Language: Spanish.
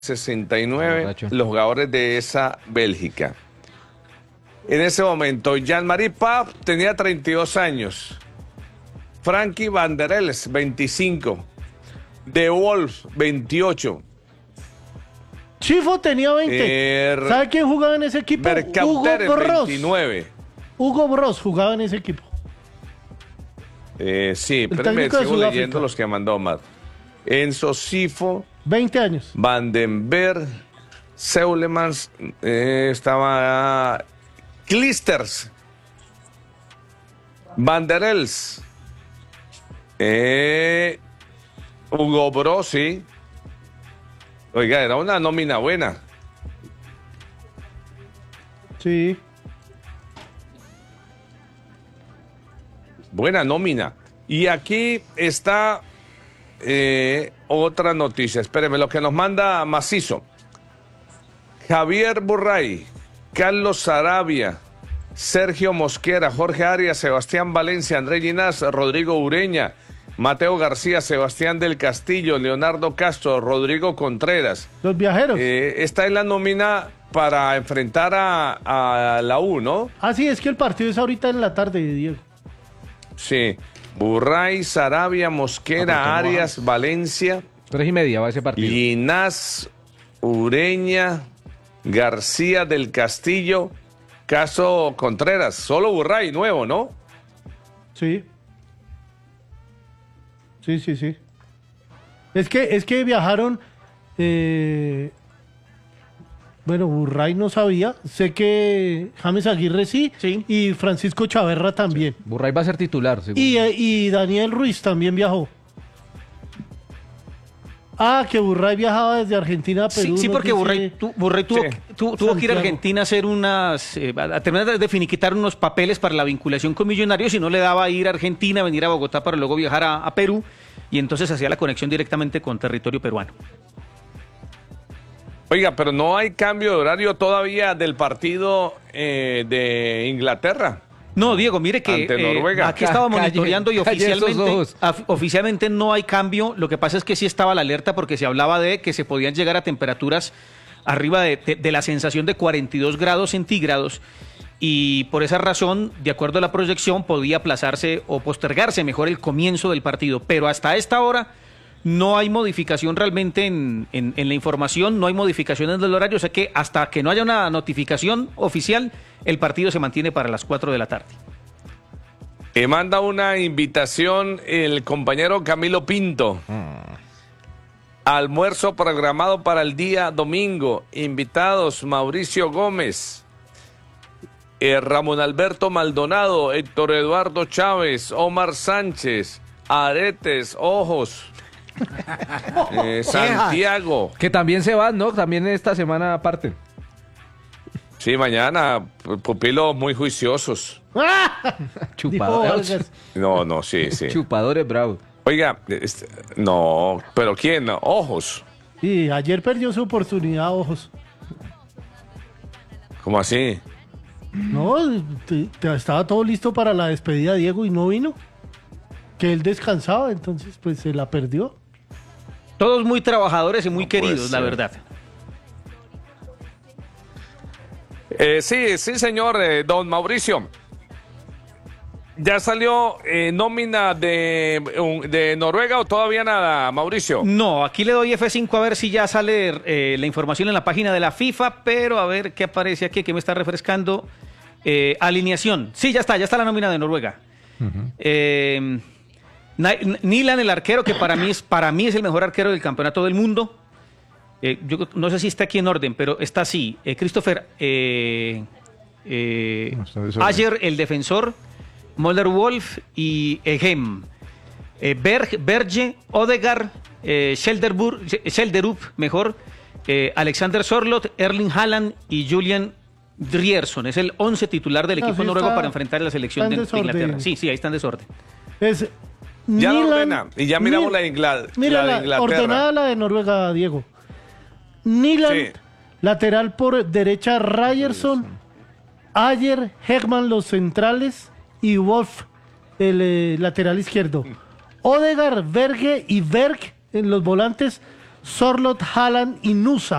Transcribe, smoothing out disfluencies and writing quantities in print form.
69 los jugadores de esa Bélgica. En ese momento, Jean-Marie Paf tenía 32 años. Frankie Van der Elst, 25. De Wolf, 28. Chifo tenía 20. ¿Sabe quién jugaba en ese equipo? Hugo Bross. 29. Hugo Bross jugaba en ese equipo. Sí, pero me sigo leyendo los que mandó Omar. Enzo Sifo. 20 años. Van den Berg. Seulemans. Estaba Clijsters. Van der Elst. Hugo Bross, sí. Oiga, era una nómina buena. Sí. Buena nómina. Y aquí está otra noticia. Espéreme, lo que nos manda Macizo. Javier Burray, Carlos Sarabia, Sergio Mosquera, Jorge Arias, Sebastián Valencia, André Ginás, Rodrigo Ureña, Mateo García, Sebastián del Castillo, Leonardo Castro, Rodrigo Contreras. Los viajeros. Esta es la nómina para enfrentar a la U, ¿no? Ah, sí, es que el partido es ahorita en la tarde, Diego. Sí. Burray, Sarabia, Mosquera, Arias, Valencia. 3:30 va ese partido. Ginás, Ureña, García del Castillo, Caso Contreras. Solo Burray, nuevo, ¿no? Sí. Sí. Es que viajaron. Bueno, Burray no sabía. Sé que James Aguirre sí. Y Francisco Chaverra también. Sí. Burray va a ser titular, seguro. Y Daniel Ruiz también viajó. Ah, que Burray viajaba desde Argentina a Perú. Sí, porque Burray tuvo que ir a Argentina a hacer a terminar de finiquitar unos papeles para la vinculación con Millonarios y no le daba ir a Argentina, venir a Bogotá para luego viajar a Perú y entonces hacía la conexión directamente con territorio peruano. Oiga, pero no hay cambio de horario todavía del partido de Inglaterra. No, Diego, mire que aquí estaba monitoreando y oficialmente no hay cambio. Lo que pasa es que sí estaba la alerta porque se hablaba de que se podían llegar a temperaturas arriba de la sensación de 42 grados centígrados y por esa razón, de acuerdo a la proyección, podía aplazarse o postergarse mejor el comienzo del partido. Pero hasta esta hora no hay modificación realmente en la información, no hay modificaciones del horario, o sea que hasta que no haya una notificación oficial, el partido se mantiene para las 4 de la tarde. Manda una invitación el compañero Camilo Pinto. Almuerzo programado para el día domingo. Invitados Mauricio Gómez, Ramón Alberto Maldonado, Héctor Eduardo Chávez, Omar Sánchez, Aretes, Ojos. Santiago. Que también se van, ¿no? También esta semana aparte. Sí, mañana, pupilos muy juiciosos. Chupadores. No, sí. Chupadores bravos. Oiga, no, pero ¿quién? Ojos. Sí, ayer perdió su oportunidad, Ojos. ¿Cómo así? No, estaba todo listo para la despedida, Diego, y no vino. Que él descansaba, entonces pues se la perdió. Todos muy trabajadores y muy queridos, la verdad. Sí, señor, don Mauricio. ¿Ya salió nómina de Noruega o todavía nada, Mauricio? No, aquí le doy F5 a ver si ya sale la información en la página de la FIFA, pero a ver qué aparece aquí, que me está refrescando. Alineación. Sí, ya está la nómina de Noruega. Nilan, el arquero, que para mí es el mejor arquero del campeonato del mundo. Yo no sé si está aquí en orden, pero está así. Christopher Ayer, el defensor, Mulder Wolf y Egem. Berge, Odegaard, Schelderup, mejor, Alexander Sorloth, Erling Haaland y Julian Drierson. Es el 11 titular del equipo noruego para enfrentar a la selección de Inglaterra. Sí, ahí está en desorden. Ya la ordena, y ya miramos la de Inglaterra. Mira, ordenada la de Noruega, Diego. Nyland, lateral por derecha, Ryerson, Ayer, Hegman, los centrales, y Wolf, el lateral izquierdo. Odegaard, Berge y Berg en los volantes, Sorlot, Haaland y Nusa.